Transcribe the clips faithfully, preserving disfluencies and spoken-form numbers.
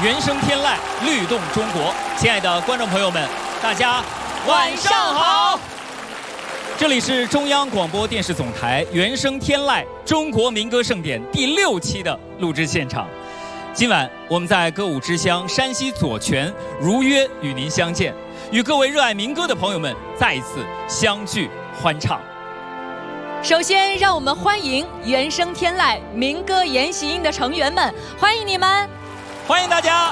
原声天籁，律动中国。亲爱的观众朋友们，大家晚上好！这里是中央广播电视总台原声天籁中国民歌盛典第六期的录制现场。今晚我们在歌舞之乡山西左权如约与您相见，与各位热爱民歌的朋友们再一次相聚欢唱。 首先，让我们欢迎原声天籁民歌研习营的成员们，欢迎你们！ 欢迎大家！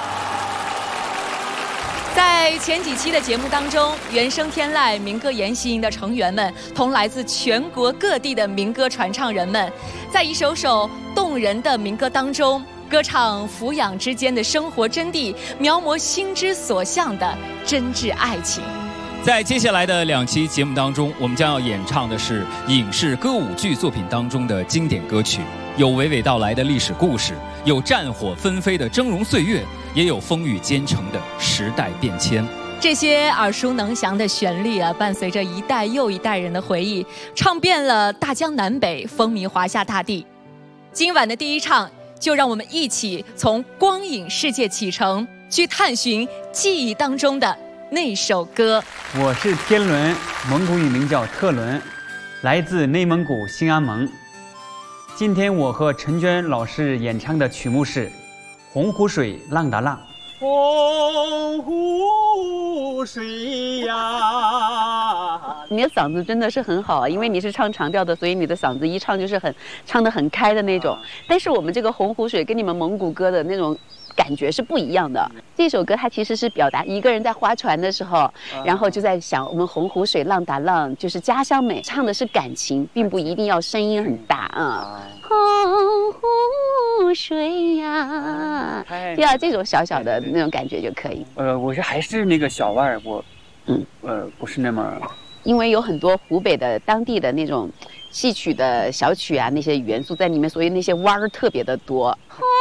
在前几期的节目当中，原声天籁民歌研习营的成员们同来自全国各地的民歌传唱人们，在一首首动人的民歌当中，歌唱抚养之间的生活真谛，描摹心之所向的真挚爱情。 在接下来的两期节目当中，我们将要演唱的是影视歌舞剧作品当中的经典歌曲，有娓娓道来的历史故事，有战火纷飞的峥嵘岁月，也有风雨兼程的时代变迁。 这些耳熟能详的旋律啊，伴随着一代又一代人的回忆，唱遍了大江南北，风靡华夏大地。今晚的第一唱，就让我们一起从光影世界启程，去探寻记忆当中的那首歌。 我是天伦，蒙古语名叫特伦，来自内蒙古兴安盟。今天我和陈娟老师演唱的曲目是《洪湖水浪打浪》。 洪湖水呀， 你的嗓子真的是很好啊，因为你是唱长调的，所以你的嗓子一唱就是很唱得很开的那种。但是我们这个洪湖水跟你们蒙古歌的那种感觉是不一样的。这首歌它其实是表达一个人在划船的时候，然后就在想我们洪湖水浪打浪，就是家乡美，唱的是感情，并不一定要声音很大啊。洪湖水呀，就要这种小小的那种感觉就可以。 呃，我是还是那个小腕儿，我， 嗯， 呃，不是那么， 因为有很多湖北的当地的那种戏曲的小曲啊，那些元素在里面，所以那些弯儿特别的多。洪